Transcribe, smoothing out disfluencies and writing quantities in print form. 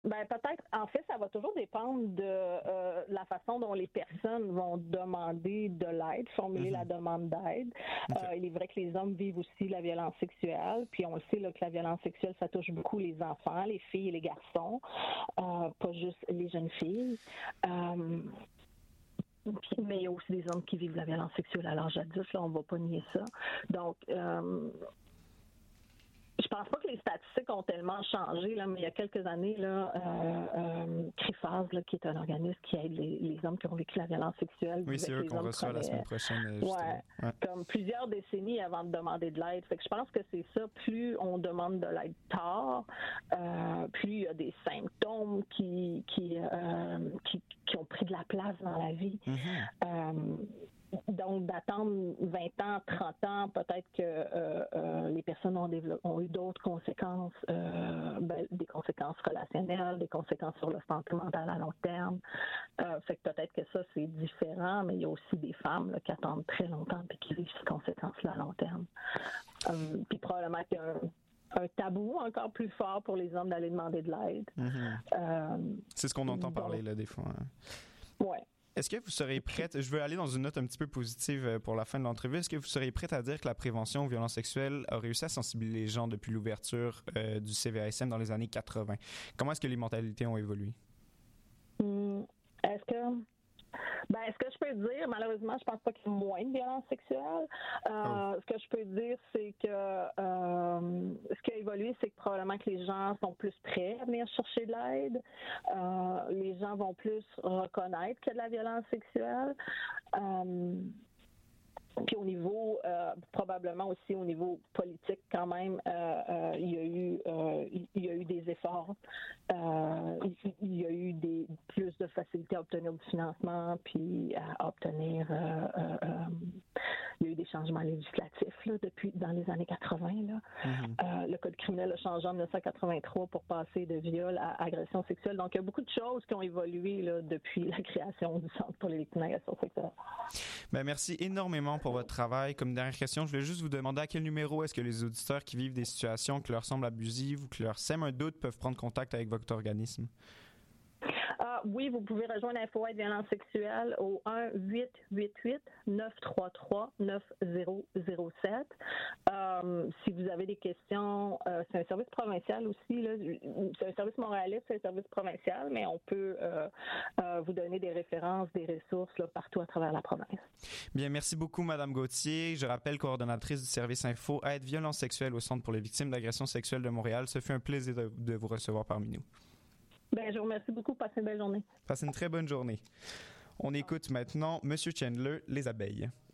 Ben peut-être. En fait, ça va toujours dépendre de la façon dont les personnes vont demander de l'aide, formuler la demande d'aide. Okay. Il est vrai que les hommes vivent aussi la violence sexuelle, puis on le sait là, que la violence sexuelle, ça touche beaucoup les enfants, les filles et les garçons, pas juste les jeunes filles. Mais il y a aussi des hommes qui vivent la violence sexuelle à l'âge adulte, là, on va pas nier ça. Donc, je pense pas que les statistiques ont tellement changé, là, mais il y a quelques années, là, CRIFAS, là, qui est un organisme qui aide les hommes qui ont vécu la violence sexuelle. Oui, c'est eux qu'on reçoit la semaine prochaine. Ouais, comme plusieurs décennies avant de demander de l'aide. Fait que je pense que c'est ça. Plus on demande de l'aide tard, plus il y a des symptômes qui ont pris de la place dans la vie. Donc, d'attendre 20 ans, 30 ans, peut-être que les personnes ont eu d'autres conséquences, des conséquences relationnelles, des conséquences sur le santé mentale à long terme. Fait que peut-être que ça, c'est différent, mais il y a aussi des femmes là, qui attendent très longtemps et qui vivent ces conséquences-là à long terme. Puis probablement qu'il y a un tabou encore plus fort pour les hommes d'aller demander de l'aide. C'est ce qu'on entend parler, là, des fois. Hein. Ouais. Est-ce que vous serez prête, je veux aller dans une note un petit peu positive pour la fin de l'entrevue, est-ce que vous serez prête à dire que la prévention aux violences sexuelles a réussi à sensibiliser les gens depuis l'ouverture du CVASM dans les années 80? Comment est-ce que les mentalités ont évolué? Est-ce que je peux dire, malheureusement, je pense pas qu'il y ait moins de violences sexuelles. Ce que je peux dire, c'est que ce qui a évolué, c'est que probablement que les gens sont plus prêts à venir chercher de l'aide. Les gens vont plus reconnaître qu'il y a de la violence sexuelle. Puis au niveau, probablement aussi au niveau politique quand même, il y a eu des efforts. Il y a eu plus de facilité à obtenir du financement, puis à obtenir. Il y a eu des changements législatifs là, dans les années 80. Là. Le Code criminel a changé en 1983 pour passer de viol à agression sexuelle. Donc il y a beaucoup de choses qui ont évolué là, depuis la création du Centre pour les victimes d'agression sexuelle. Ben, merci énormément pour votre travail. Comme dernière question, je voulais juste vous demander à quel numéro est-ce que les auditeurs qui vivent des situations qui leur semblent abusives ou qui leur sèment un doute peuvent prendre contact avec votre organisme? Oui, vous pouvez rejoindre InfoAide Violence Sexuelle au 1-888-933-9007. Si vous avez des questions, c'est un service provincial aussi. Là, c'est un service montréalais, c'est un service provincial, mais on peut vous donner des références, des ressources là, partout à travers la province. Bien, merci beaucoup, Mme Gauthier. Je rappelle, coordonnatrice du service InfoAide Violence Sexuelle au Centre pour les victimes d'agressions sexuelles de Montréal. Ce fut un plaisir de vous recevoir parmi nous. Je vous remercie beaucoup. Passez une belle journée. Passez une très bonne journée. On écoute maintenant M. Chandler, Les abeilles.